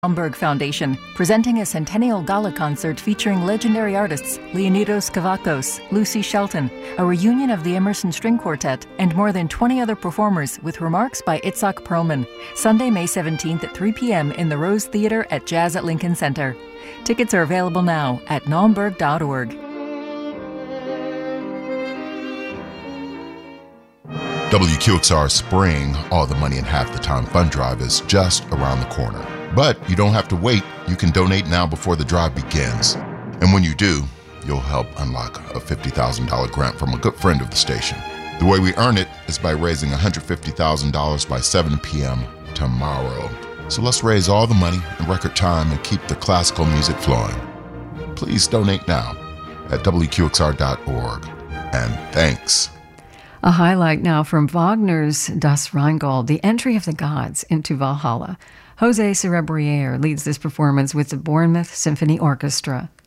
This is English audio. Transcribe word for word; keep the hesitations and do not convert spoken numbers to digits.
Blomberg Foundation, presenting a Centennial Gala concert featuring legendary artists Leonidos Kavakos, Lucy Shelton, a reunion of the Emerson String Quartet, and more than twenty other performers with remarks by Itzhak Perlman. Sunday, May seventeenth at three p.m. in the Rose Theater at Jazz at Lincoln Center. Tickets are available now at naumburg dot org. W Q X R Spring All the Money in Half the Time Fund Drive is just around the corner. But you don't have to wait. You can donate now before the drive begins. And when you do, you'll help unlock a fifty thousand dollars grant from a good friend of the station. The way we earn it is by raising one hundred fifty thousand dollars by seven p.m. tomorrow. So let's raise all the money in record time and keep the classical music flowing. Please donate now at W Q X R dot org. And thanks. A highlight now from Wagner's Das Rheingold, the entry of the gods into Valhalla. Jose Cerebriere leads this performance with the Bournemouth Symphony Orchestra.